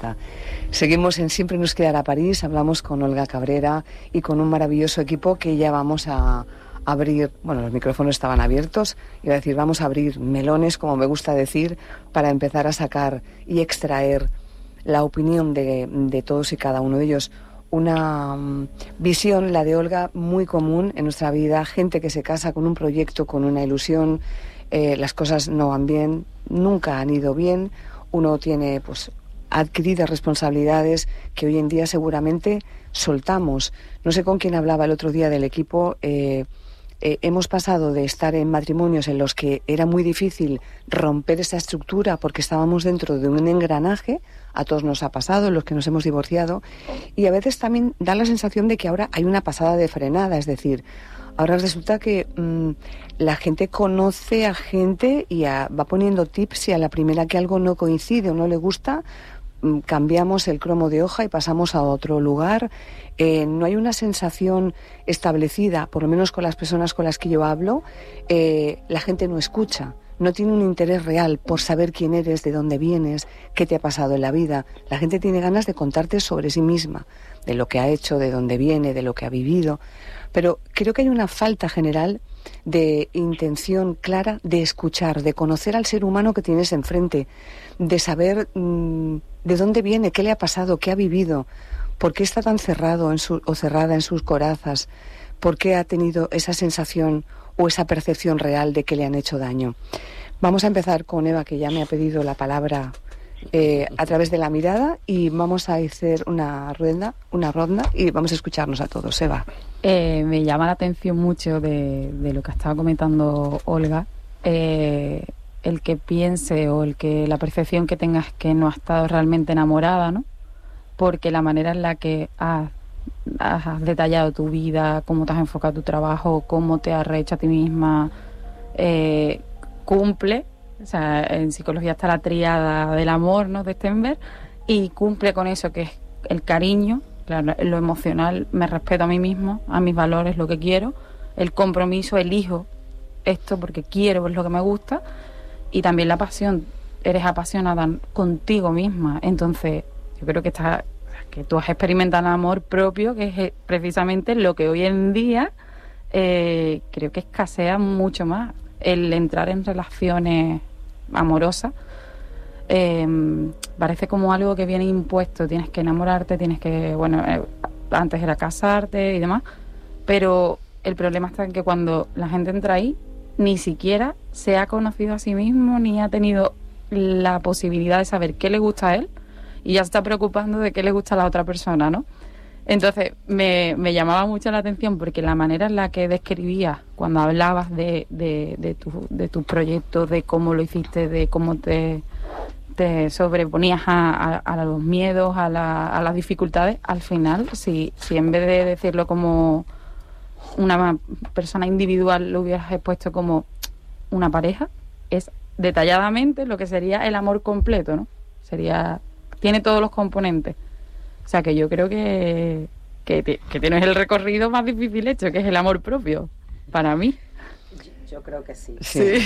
casa. Seguimos en Siempre nos quedará París, hablamos con Olga Cabrera y con un maravilloso equipo que ya vamos a abrir, bueno, los micrófonos estaban abiertos, iba a decir, vamos a abrir melones, como me gusta decir, para empezar a sacar y extraer la opinión de todos y cada uno de ellos. Una visión, la de Olga, muy común en nuestra vida, gente que se casa con un proyecto, con una ilusión, las cosas no van bien, nunca han ido bien, uno tiene pues adquiridas responsabilidades que hoy en día seguramente soltamos. No sé con quién hablaba el otro día del equipo, hemos pasado de estar en matrimonios en los que era muy difícil romper esa estructura porque estábamos dentro de un engranaje, a todos nos ha pasado, los que nos hemos divorciado, y a veces también da la sensación de que ahora hay una pasada de frenada, es decir, ahora resulta que la gente conoce a gente y va poniendo tips y a la primera que algo no coincide o no le gusta, cambiamos el cromo de hoja y pasamos a otro lugar. No hay una sensación establecida, por lo menos con las personas con las que yo hablo, la gente no escucha, no tiene un interés real por saber quién eres, de dónde vienes, qué te ha pasado en la vida. La gente tiene ganas de contarte sobre sí misma, de lo que ha hecho, de dónde viene, de lo que ha vivido. Pero creo que hay una falta general de intención clara de escuchar, de conocer al ser humano que tienes enfrente, de saber de dónde viene, qué le ha pasado, qué ha vivido, por qué está tan cerrado o cerrada en sus corazas, por qué ha tenido esa sensación o esa percepción real de que le han hecho daño. Vamos a empezar con Eva, que ya me ha pedido la palabra a través de la mirada, y vamos a hacer una ronda y vamos a escucharnos a todos. Eva. Me llama la atención mucho de lo que estaba comentando Olga, el que piense o la percepción que tengas que no has estado realmente enamorada, ¿no? Porque la manera en la que has detallado tu vida, cómo te has enfocado tu trabajo, cómo te has rehecho a ti misma, cumple. O sea, en psicología está la tríada del amor, ¿no?, de Stenberg, y cumple con eso, que es el cariño, claro, lo emocional, me respeto a mí mismo, a mis valores, lo que quiero, el compromiso, elijo esto porque quiero, es lo que me gusta, y también la pasión, eres apasionada contigo misma. Entonces yo creo que tú has experimentado el amor propio, que es precisamente lo que hoy en día creo que escasea mucho más, el entrar en relaciones amorosas. Parece como algo que viene impuesto, tienes que enamorarte, tienes que, antes era casarte y demás, pero el problema está en que cuando la gente entra ahí, ni siquiera se ha conocido a sí mismo, ni ha tenido la posibilidad de saber qué le gusta a él, y ya se está preocupando de qué le gusta a la otra persona, ¿no? Entonces me llamaba mucho la atención porque la manera en la que describías cuando hablabas de tus proyectos, de cómo lo hiciste, de cómo te sobreponías a los miedos, a las dificultades, al final, si en vez de decirlo como una persona individual lo hubieras expuesto como una pareja, es detalladamente lo que sería el amor completo, ¿no? Tiene todos los componentes. O sea, que yo creo que tienes el recorrido más difícil hecho, que es el amor propio, para mí. Yo creo que sí.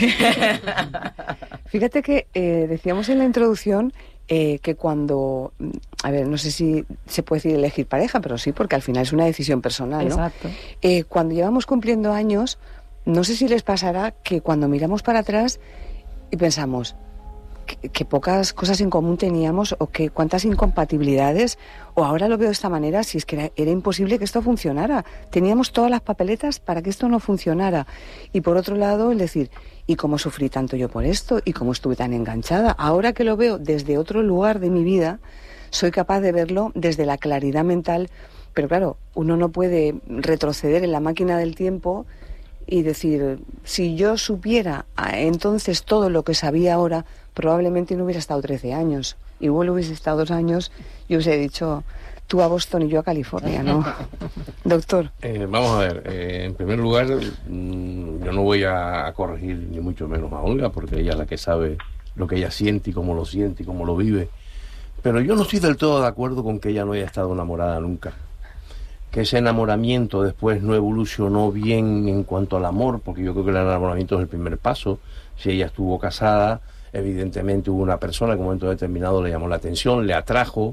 Fíjate que decíamos en la introducción que cuando, a ver, no sé si se puede decir elegir pareja, pero sí, porque al final es una decisión personal, ¿no? Exacto. Cuando llevamos cumpliendo años, no sé si les pasará que cuando miramos para atrás y pensamos que pocas cosas en común teníamos, o que cuántas incompatibilidades, o ahora lo veo de esta manera, si es que era imposible que esto funcionara, teníamos todas las papeletas para que esto no funcionara. Y por otro lado, el decir, ¿y cómo sufrí tanto yo por esto? ¿Y cómo estuve tan enganchada? Ahora que lo veo desde otro lugar de mi vida, soy capaz de verlo desde la claridad mental, pero claro, uno no puede retroceder en la máquina del tiempo y decir, si yo supiera entonces todo lo que sabía ahora, probablemente no hubiera estado 13 años. Igual hubiese estado 2 años y hubiese dicho, tú a Boston y yo a California, ¿no? Doctor. Vamos a ver, en primer lugar, yo no voy a corregir ni mucho menos a Olga, porque ella es la que sabe lo que ella siente y cómo lo vive. Pero yo no estoy del todo de acuerdo con que ella no haya estado enamorada nunca. Que ese enamoramiento después no evolucionó bien en cuanto al amor, porque yo creo que el enamoramiento es el primer paso. Si ella estuvo casada, evidentemente hubo una persona que en un momento determinado le llamó la atención, le atrajo,